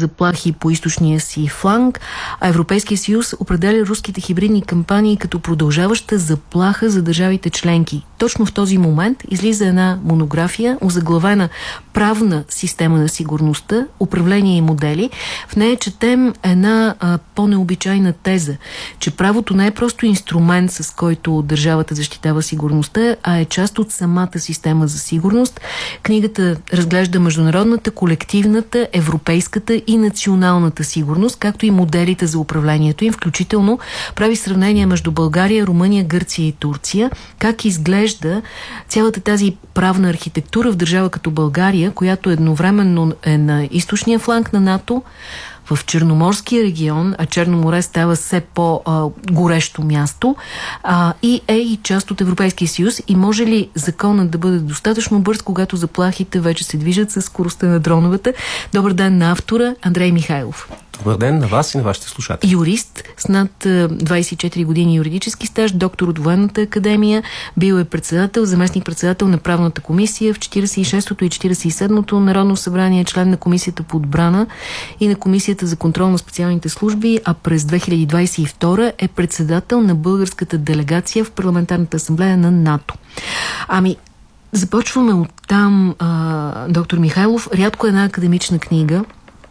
заплахи по източния си фланг, а Европейския съюз определя руските хибридни кампании като продължаваща заплаха за държавите членки. Точно в този момент излиза една монография, озаглавена "Правна система на сигурността, управление и модели". В нея четем една по-необичайна теза, че правото не е просто инструмент, с който държавата защитава сигурността, а е част от самата система за сигурност. Книгата разглежда международната, колективната, европейската и националната сигурност, както и моделите за управлението им, включително прави сравнение между България, Румъния, Гърция и Турция, как изглежда цялата тази правна архитектура в държава като България, която едновременно е на източния фланг на НАТО, в Черноморския регион, а Черно море става все по-горещо място, и е и част от Европейския съюз. И може ли законът да бъде достатъчно бърз, когато заплахите вече се движат с скоростта на дроновете? Добър ден на автора Андрей Михайлов. Добър ден на вас и на вашите слушатели. Юрист с над 24 години юридически стаж, доктор от Военната академия, бил е председател, заместник-председател на правната комисия в 46-то и 47-то Народно събрание, член на Комисията по отбрана и на Комисията за контрол на специалните служби, а през 2022 е председател на българската делегация в Парламентарната асамблея на НАТО. Започваме оттам, доктор Михайлов. Рядко една академична книга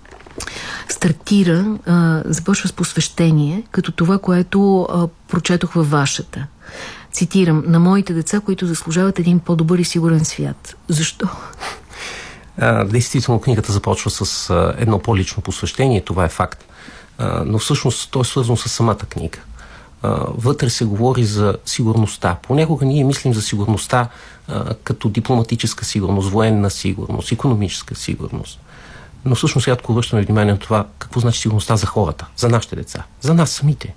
стартира, започва с посвещение, като това, което прочетох във вашата. Цитирам: "На моите деца, които заслужават един по-добър и сигурен свят". Защо? Действително, книгата започва с едно по-лично посвещение, това е факт. Но всъщност то е свързано с самата книга. Вътре се говори за сигурността. Понякога ние мислим за сигурността като дипломатическа сигурност, военна сигурност, икономическа сигурност. Но всъщност рядко обръщаме внимание на това какво значи сигурността за хората, за нашите деца, за нас самите.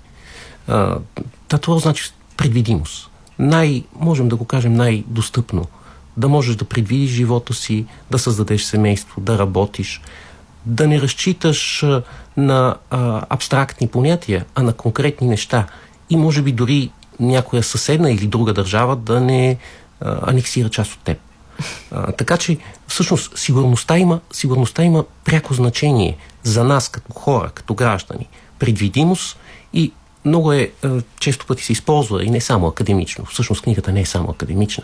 Това значи предвидимост. Можем да го кажем най-достъпно. Да можеш да предвидиш живота си, да създадеш семейство, да работиш, да не разчиташ на абстрактни понятия, а на конкретни неща. И може би дори някоя съседна или друга държава да не анексира част от теб. Така че всъщност сигурността има пряко значение за нас като хора, като граждани. Предвидимост и много често пъти се използва и не само академично. Всъщност книгата не е само академична.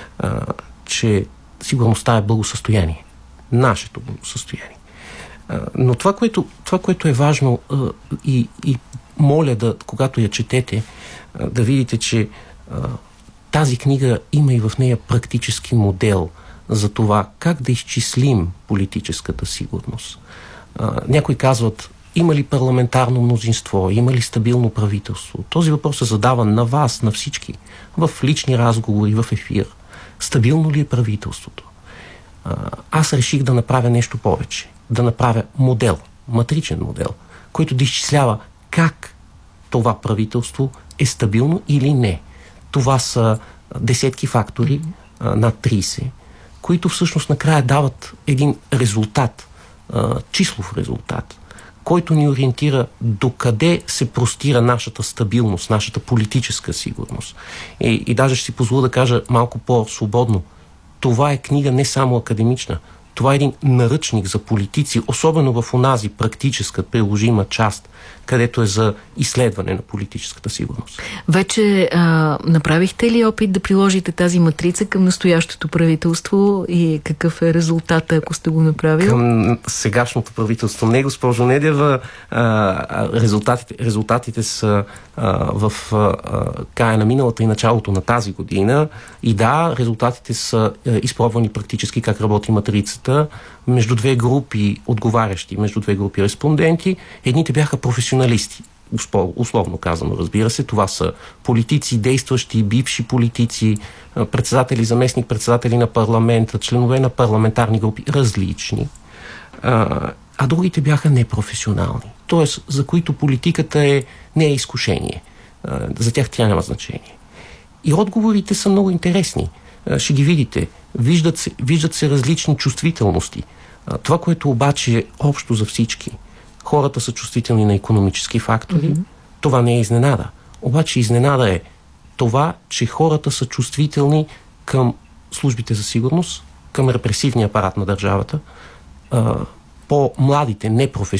Че сигурността е благосъстояние. Нашето благосъстояние. Но това, което е важно и моля когато я четете, да видите, че тази книга има и в нея практически модел за това как да изчислим политическата сигурност. Някои казват: има ли парламентарно мнозинство, има ли стабилно правителство? Този въпрос е задаван на вас, на всички, в лични разговори, в ефир. Стабилно ли е правителството? Аз реших да направя нещо повече. Да направя модел, матричен модел, който да изчислява как това правителство е стабилно или не. Това са десетки фактори, над 30, които всъщност накрая дават един резултат, числов резултат, който ни ориентира докъде се простира нашата стабилност, нашата политическа сигурност. И даже ще си позволя да кажа малко по-свободно. Това е книга не само академична. Това е един наръчник за политици, особено в онази практическа, приложима част, където е за изследване на политическата сигурност. Вече направихте ли опит да приложите тази матрица към настоящото правителство и какъв е резултатът, ако сте го направили? Към сегашното правителство не, госпожо Недева. Резултатите са в края на миналата и началото на тази година. И да, резултатите са изпробвани практически как работи матрицата между две групи отговарящи, между две групи респонденти. Едните бяха професионалисти, условно казано, разбира се. Това са политици, действащи, бивши политици, председатели, заместник-председатели на парламента, членове на парламентарни групи, различни. А другите бяха непрофесионални. Тоест, за които политиката не е изкушение. За тях тя няма значение. И отговорите са много интересни. Ще ги видите. Виждат се различни чувствителности. Това, което обаче е общо за всички. Хората са чувствителни на икономически фактори. Това не е изненада. Обаче изненада е това, че хората са чувствителни към службите за сигурност, към репресивния апарат на държавата. По-младите, непрофесионални